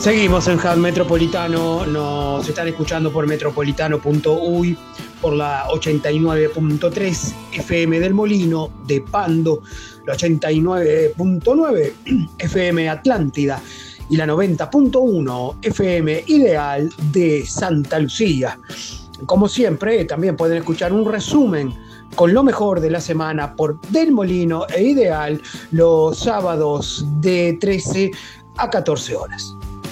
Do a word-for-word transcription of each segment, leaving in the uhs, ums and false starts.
Seguimos en Hub Metropolitano, nos están escuchando por metropolitano punto uy, por la ochenta y nueve punto tres F M del Molino de Pando, la ochenta y nueve punto nueve F M Atlántida y la noventa punto uno F M Ideal de Santa Lucía. Como siempre, también pueden escuchar un resumen con lo mejor de la semana por Del Molino e Ideal los sábados de trece a catorce horas.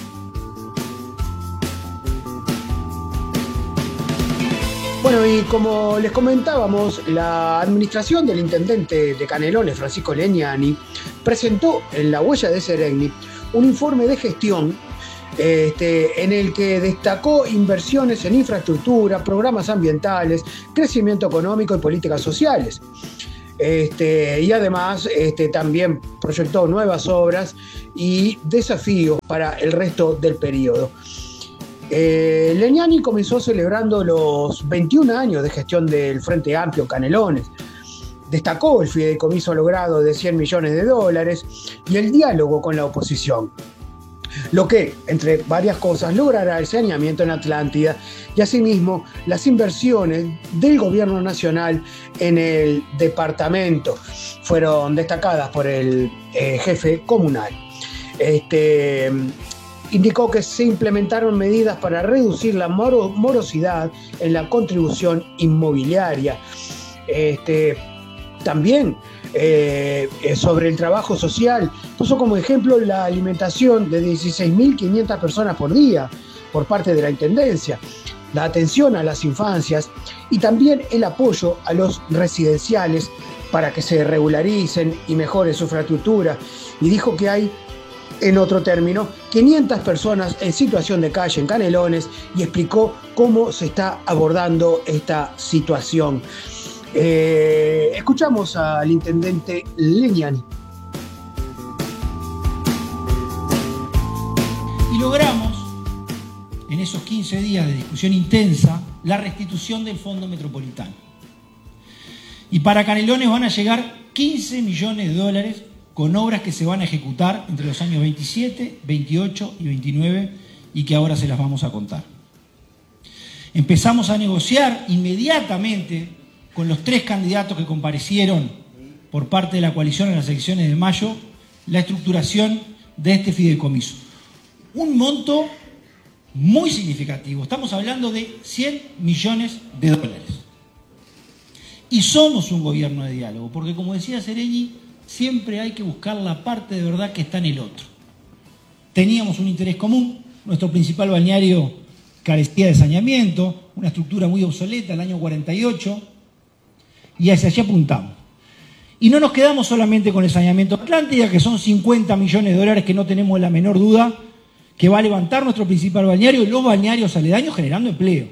Bueno, y como les comentábamos, la administración del intendente de Canelones, Francisco Legnani, presentó en la Huella de Seregni un informe de gestión este, en el que destacó inversiones en infraestructura, programas ambientales, crecimiento económico y políticas sociales. Este, y además este, también proyectó nuevas obras y desafíos para el resto del periodo. Eh, Legnani comenzó celebrando los veintiún años de gestión del Frente Amplio Canelones. Destacó el fideicomiso logrado de cien millones de dólares y el diálogo con la oposición, lo que, entre varias cosas, logrará el saneamiento en Atlántida y asimismo las inversiones del gobierno nacional en el departamento fueron destacadas por el eh, jefe comunal. Este... Indicó que se implementaron medidas para reducir la moro, morosidad en la contribución inmobiliaria. Este, también eh, sobre el trabajo social, puso como ejemplo la alimentación de dieciséis mil quinientas personas por día por parte de la Intendencia, la atención a las infancias y también el apoyo a los residenciales para que se regularicen y mejore su infraestructura. Y dijo que hay, en otro término, quinientas personas en situación de calle en Canelones y explicó cómo se está abordando esta situación. Eh, escuchamos al intendente Legnani. Y logramos, en esos quince días de discusión intensa, la restitución del Fondo Metropolitano. Y para Canelones van a llegar quince millones de dólares con obras que se van a ejecutar entre los años veintisiete, veintiocho y veintinueve y que ahora se las vamos a contar. Empezamos a negociar inmediatamente con los tres candidatos que comparecieron por parte de la coalición en las elecciones de mayo la estructuración de este fideicomiso. Un monto muy significativo, estamos hablando de cien millones de dólares. Y somos un gobierno de diálogo, porque como decía Seregni, siempre hay que buscar la parte de verdad que está en el otro. Teníamos un interés común, nuestro principal balneario carecía de saneamiento, una estructura muy obsoleta, el año cuarenta y ocho, y hacia allí apuntamos. Y no nos quedamos solamente con el saneamiento Atlántida, que son cincuenta millones de dólares que no tenemos la menor duda que va a levantar nuestro principal balneario y los balnearios aledaños generando empleo.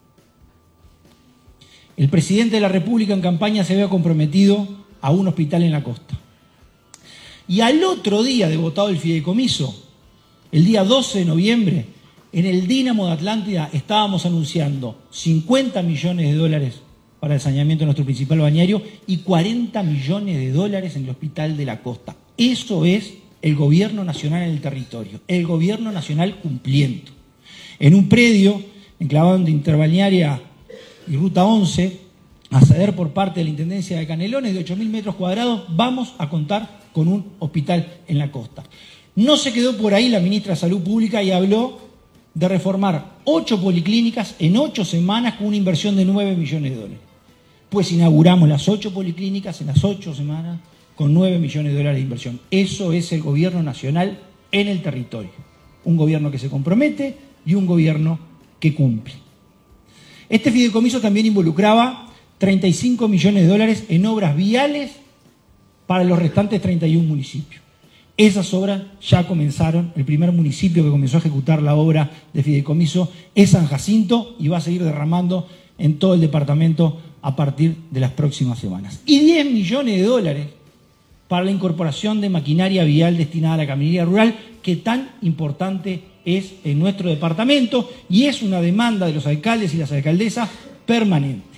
El presidente de la República en campaña se había comprometido a un hospital en la costa. Y al otro día de votado el fideicomiso, el día doce de noviembre, en el Dínamo de Atlántida estábamos anunciando cincuenta millones de dólares para el saneamiento de nuestro principal balneario y cuarenta millones de dólares en el Hospital de la Costa. Eso es el gobierno nacional en el territorio, el gobierno nacional cumpliendo. En un predio enclavado entre Interbalnearia y Ruta once, a ceder por parte de la Intendencia de Canelones de ocho mil metros cuadrados, vamos a contar con un hospital en la costa. No se quedó por ahí la ministra de Salud Pública y habló de reformar ocho policlínicas en ocho semanas con una inversión de nueve millones de dólares. Pues inauguramos las ocho policlínicas en las ocho semanas con nueve millones de dólares de inversión. Eso es el gobierno nacional en el territorio. Un gobierno que se compromete y un gobierno que cumple. Este fideicomiso también involucraba treinta y cinco millones de dólares en obras viales para los restantes treinta y un municipios. Esas obras ya comenzaron. El primer municipio que comenzó a ejecutar la obra de fideicomiso es San Jacinto y va a seguir derramando en todo el departamento a partir de las próximas semanas. Y diez millones de dólares para la incorporación de maquinaria vial destinada a la caminería rural, que tan importante es en nuestro departamento y es una demanda de los alcaldes y las alcaldesas permanente.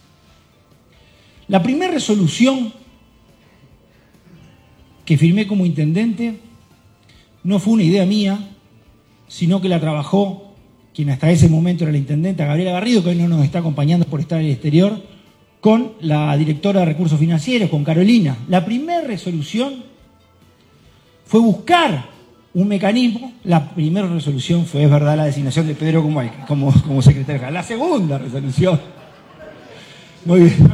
La primera resolución que firmé como intendente no fue una idea mía, sino que la trabajó quien hasta ese momento era la intendenta, Gabriela Garrido, que hoy no nos está acompañando por estar en el exterior, con la directora de Recursos Financieros, con Carolina. La primera resolución fue buscar un mecanismo. La primera resolución fue, es verdad, la designación de Pedro como, como, como secretario general. La segunda resolución. Muy bien.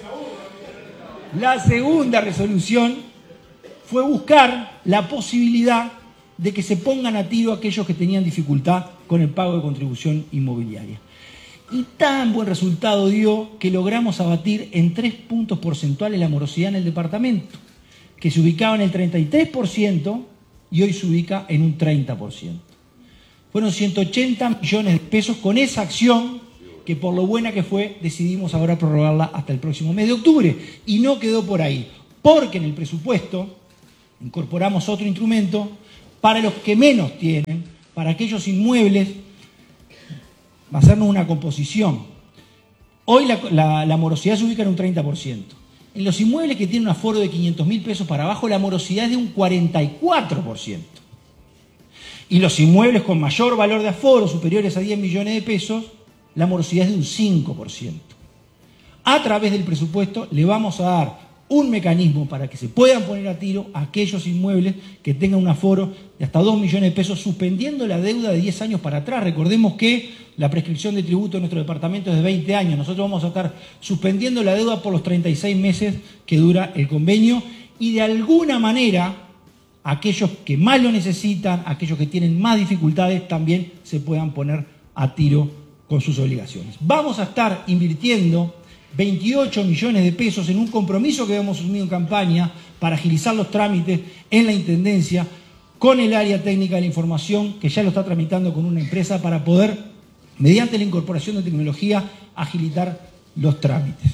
La segunda resolución fue buscar la posibilidad de que se pongan a tiro aquellos que tenían dificultad con el pago de contribución inmobiliaria. Y tan buen resultado dio que logramos abatir en tres puntos porcentuales la morosidad en el departamento, que se ubicaba en el treinta y tres por ciento y hoy se ubica en un treinta por ciento. Fueron ciento ochenta millones de pesos con esa acción que, por lo buena que fue, decidimos ahora prorrogarla hasta el próximo mes de octubre. Y no quedó por ahí, porque en el presupuesto incorporamos otro instrumento para los que menos tienen, para aquellos inmuebles, va a hacernos una composición. Hoy la, la, la morosidad se ubica en un treinta por ciento. En los inmuebles que tienen un aforo de quinientos mil pesos para abajo, la morosidad es de un cuarenta y cuatro por ciento. Y los inmuebles con mayor valor de aforo, superiores a diez millones de pesos, la morosidad es de un cinco por ciento. A través del presupuesto le vamos a dar un mecanismo para que se puedan poner a tiro aquellos inmuebles que tengan un aforo de hasta dos millones de pesos, suspendiendo la deuda de diez años para atrás. Recordemos que la prescripción de tributo en nuestro departamento es de veinte años. Nosotros vamos a estar suspendiendo la deuda por los treinta y seis meses que dura el convenio y de alguna manera aquellos que más lo necesitan, aquellos que tienen más dificultades, también se puedan poner a tiro con sus obligaciones. Vamos a estar invirtiendo veintiocho millones de pesos en un compromiso que hemos asumido en campaña para agilizar los trámites en la Intendencia con el área técnica de la información, que ya lo está tramitando con una empresa para poder, mediante la incorporación de tecnología, agilitar los trámites.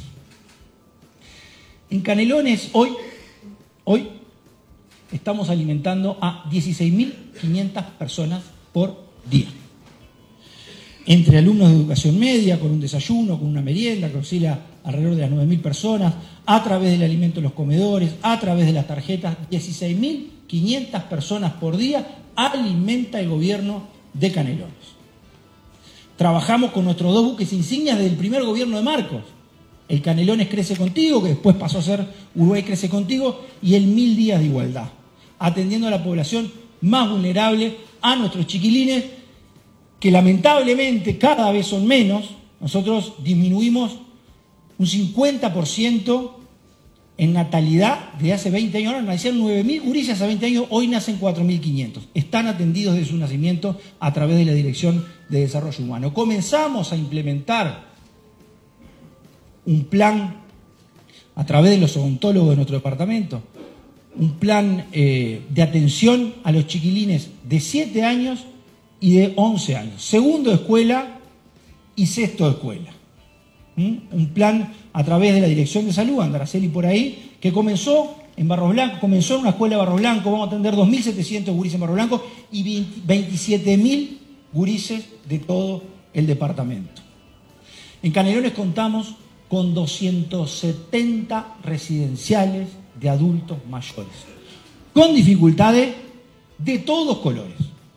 En Canelones hoy, hoy estamos alimentando a dieciséis mil quinientas personas por día. Entre alumnos de educación media, con un desayuno, con una merienda, que oscila alrededor de las nueve mil personas, a través del alimento en los comedores, a través de las tarjetas, dieciséis mil quinientas personas por día alimenta el gobierno de Canelones. Trabajamos con nuestros dos buques insignias desde el primer gobierno de Marcos, el Canelones Crece Contigo, que después pasó a ser Uruguay Crece Contigo, y el Mil Días de Igualdad, atendiendo a la población más vulnerable, a nuestros chiquilines, que lamentablemente cada vez son menos. Nosotros disminuimos un cincuenta por ciento en natalidad de hace veinte años. Ahora nacieron nueve mil gurises hace veinte años, hoy nacen cuatro mil quinientos. Están atendidos desde su nacimiento a través de la Dirección de Desarrollo Humano. Comenzamos a implementar un plan a través de los odontólogos de nuestro departamento, un plan eh, de atención a los chiquilines de siete años y de once años, segundo de escuela y sexto de escuela. ¿Mm? Un plan a través de la Dirección de Salud, Andaraceli por ahí, que comenzó en Barros Blancos, comenzó en una escuela de Barros Blancos, vamos a atender dos mil setecientos gurises en Barros Blancos y veintisiete mil gurises de todo el departamento. En Canelones contamos con doscientos setenta residenciales de adultos mayores, con dificultades de todos colores.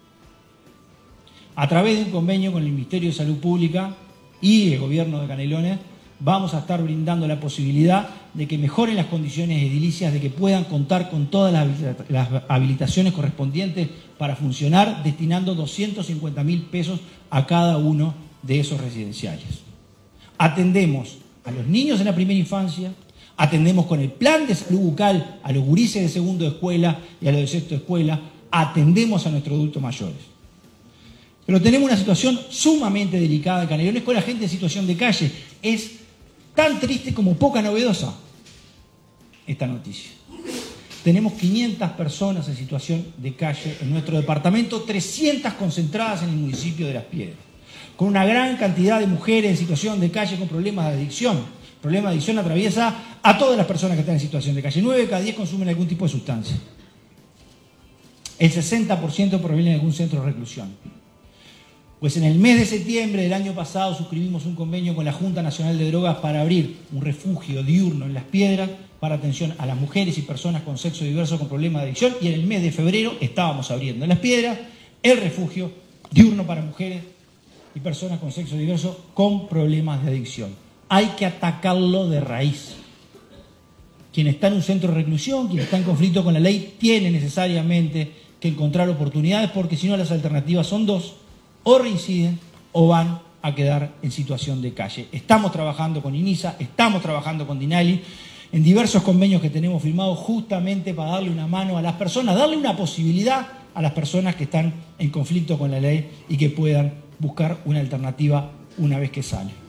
A través de un convenio con el Ministerio de Salud Pública y el gobierno de Canelones, vamos a estar brindando la posibilidad de que mejoren las condiciones edilicias, de que puedan contar con todas las habilitaciones correspondientes para funcionar, destinando doscientos cincuenta mil pesos a cada uno de esos residenciales. Atendemos a los niños en la primera infancia, atendemos con el plan de salud bucal a los gurises de segundo de escuela y a los de sexto de escuela, atendemos a nuestros adultos mayores. Pero tenemos una situación sumamente delicada en Canelones con la gente en situación de calle. Es tan triste como poca novedosa esta noticia. Tenemos quinientas personas en situación de calle en nuestro departamento, trescientas concentradas en el municipio de Las Piedras, con una gran cantidad de mujeres en situación de calle con problemas de adicción. El problema de adicción atraviesa a todas las personas que están en situación de calle. nueve de cada diez consumen algún tipo de sustancia. El sesenta por ciento proviene de algún centro de reclusión. Pues en el mes de septiembre del año pasado suscribimos un convenio con la Junta Nacional de Drogas para abrir un refugio diurno en Las Piedras para atención a las mujeres y personas con sexo diverso con problemas de adicción, y en el mes de febrero estábamos abriendo en Las Piedras el refugio diurno para mujeres y personas con sexo diverso con problemas de adicción. Hay que atacarlo de raíz. Quien está en un centro de reclusión, quien está en conflicto con la ley, tiene necesariamente que encontrar oportunidades, porque si no las alternativas son dos: o reinciden o van a quedar en situación de calle. Estamos trabajando con INISA, estamos trabajando con DINALI en diversos convenios que tenemos firmados justamente para darle una mano a las personas, darle una posibilidad a las personas que están en conflicto con la ley y que puedan buscar una alternativa una vez que salen.